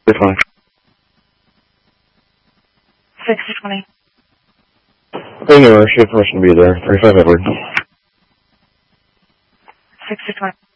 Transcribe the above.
620. 620. Anywhere, she had permission to be there. 35 Edward. 620.